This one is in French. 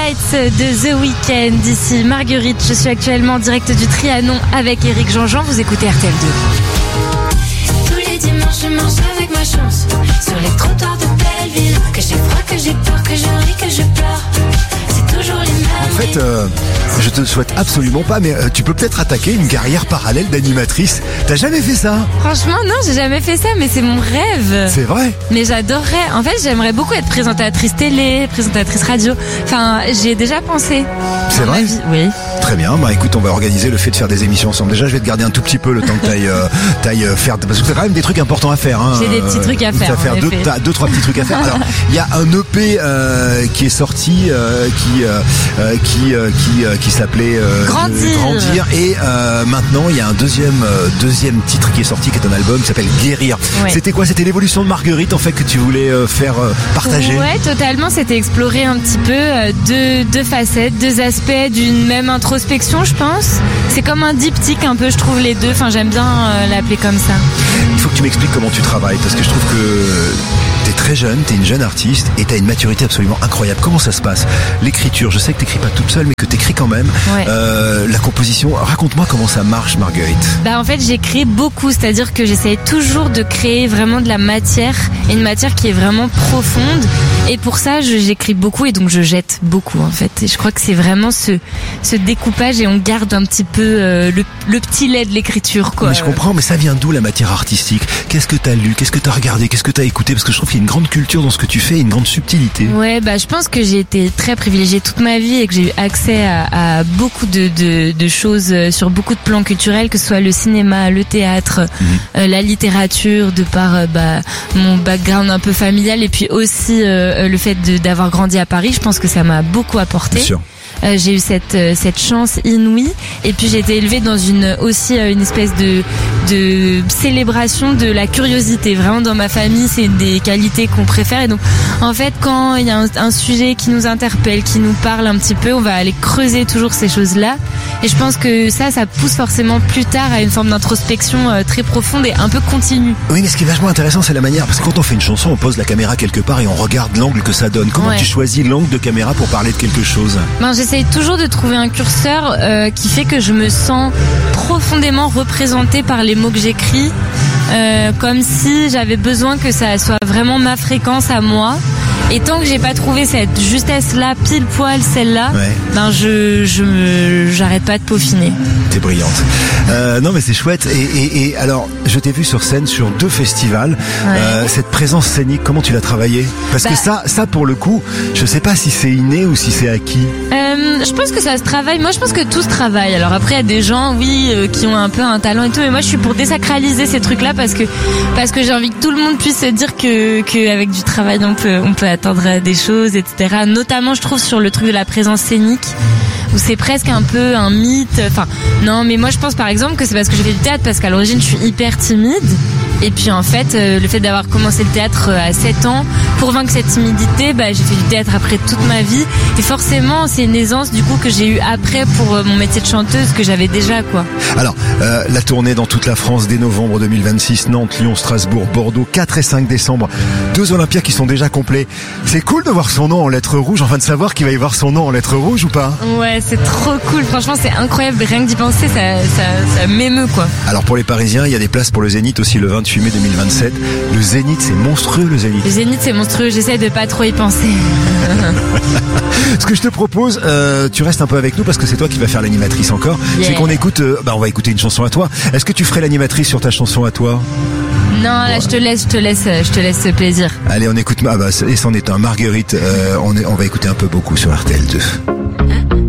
Lights de The Weeknd. Ici Marguerite, je suis actuellement en direct du Trianon avec Éric Jean-Jean. Vous écoutez RTL2. Tous les dimanches je marche avec ma chance sur les trottoirs de Belleville. Que j'ai froid, que j'ai peur, que je ris, que je pleure. C'est toujours les mêmes. En fait, je te le souhaite absolument pas, mais tu peux peut-être attaquer une carrière parallèle d'animatrice. T'as jamais fait ça? Franchement, non, j'ai jamais fait ça, mais c'est mon rêve. C'est vrai? Mais j'adorerais. En fait, j'aimerais beaucoup être présentatrice télé, présentatrice radio. Enfin, j'y ai déjà pensé. C'est vrai? Oui. Très bien. Bah écoute, on va organiser le fait de faire des émissions ensemble. Déjà, je vais te garder un tout petit peu le temps que t'ailles faire, parce que t'as quand même des trucs importants à faire. Hein. J'ai des petits trucs à faire. T'as deux, trois petits trucs à faire. Alors, il y a un EP qui est sorti, qui s'appelait Grandir. Et maintenant, il y a un deuxième titre qui est sorti, qui est un album qui s'appelle Guérir. Ouais. C'était quoi? C'était l'évolution de Marguerite en fait que tu voulais faire partager? Ouais, totalement. C'était explorer un petit peu deux facettes, deux aspects d'une même introspection, je pense. C'est comme un diptyque un peu, je trouve, les deux. Enfin, j'aime bien l'appeler comme ça. Il faut que tu m'expliques comment tu travailles, parce que je trouve que t'es très jeune, t'es une jeune artiste et t'as une maturité absolument incroyable. Comment ça se passe? L'écriture, je sais que t'écris pas toute seule, mais que t'écris quand même. Ouais. La composition, raconte-moi comment ça marche, Marguerite. En fait, j'écris beaucoup, c'est-à-dire que j'essaie toujours de créer vraiment de la matière, et une matière qui est vraiment profonde. Et pour ça, j'écris beaucoup et donc je jette beaucoup en fait. Et je crois que c'est vraiment ce découpage et on garde un petit peu le petit lait de l'écriture, quoi. Mais je comprends, mais ça vient d'où la matière artistique? Qu'est-ce que t'as lu? Qu'est-ce que t'as regardé? Qu'est-ce que t'as écouté? Parce que je trouve qu'il y a une grande culture dans ce que tu fais, une grande subtilité. Ouais, je pense que j'ai été très privilégiée toute ma vie et que j'ai eu accès à beaucoup de choses sur beaucoup de plans culturels, que ce soit le cinéma, le théâtre, la littérature, de par mon background un peu familial et puis aussi le fait d'avoir grandi à Paris. Je pense que ça m'a beaucoup apporté. Bien sûr. J'ai eu cette chance inouïe et puis j'ai été élevée dans une espèce de célébration de la curiosité. Vraiment, dans ma famille, c'est une des qualités qu'on préfère. Et donc, en fait, quand il y a un sujet qui nous interpelle, qui nous parle un petit peu, on va aller creuser toujours ces choses-là. Et je pense que ça pousse forcément plus tard à une forme d'introspection très profonde et un peu continue. Oui, mais ce qui est vachement intéressant, c'est la manière. Parce que quand on fait une chanson, on pose la caméra quelque part et on regarde l'angle que ça donne. Comment tu choisis l'angle de caméra pour parler de quelque chose? J'essaye toujours de trouver un curseur qui fait que je me sens profondément représentée par les mots que j'écris, comme si j'avais besoin que ça soit vraiment ma fréquence à moi. Et tant que j'ai pas trouvé cette justesse-là, pile poil celle-là, j'arrête pas de peaufiner. T'es brillante. Non mais c'est chouette. Et alors, je t'ai vu sur scène sur 2 festivals. Ouais. Cette présence scénique, comment tu l'as travaillée? Parce que ça pour le coup, je sais pas si c'est inné ou si c'est acquis. Je pense que ça se travaille. Moi, je pense que tout se travaille. Alors après, il y a des gens, qui ont un peu un talent et tout. Mais moi, je suis pour désacraliser ces trucs-là parce que j'ai envie que tout le monde puisse se dire que avec du travail, on peut atteindre des choses, etc. Notamment, je trouve, sur le truc de la présence scénique, où c'est presque un peu un mythe. Enfin, non, mais moi, je pense par exemple que c'est parce que j'ai fait du théâtre, parce qu'à l'origine, je suis hyper timide. Et puis en fait, le fait d'avoir commencé le théâtre à 7 ans, pour vaincre cette timidité, j'ai fait du théâtre après toute ma vie. Et forcément, c'est une aisance du coup que j'ai eu après pour mon métier de chanteuse que j'avais déjà, quoi. Alors, la tournée dans toute la France dès novembre 2026, Nantes, Lyon, Strasbourg, Bordeaux, 4 et 5 décembre. 2 Olympias qui sont déjà complets. C'est cool de voir son nom en lettres rouges, enfin de savoir qu'il va y avoir son nom en lettres rouges ou pas? Ouais, c'est trop cool. Franchement, c'est incroyable. Rien que d'y penser, ça m'émeut, quoi. Alors pour les Parisiens, il y a des places pour le Zénith aussi le 28 mai 2027. Le Zénith, c'est monstrueux, le Zénith. Le Zénith, c'est monstrueux. J'essaie de pas trop y penser. Ce que je te propose, tu restes un peu avec nous parce que c'est toi qui vas faire l'animatrice encore. Yeah. C'est qu'on écoute, on va écouter une chanson à toi. Est-ce que tu ferais l'animatrice sur ta chanson à toi? Non, là, je te laisse ce plaisir. Allez, on écoute, et c'en est un, Marguerite, on va écouter un peu beaucoup sur RTL2.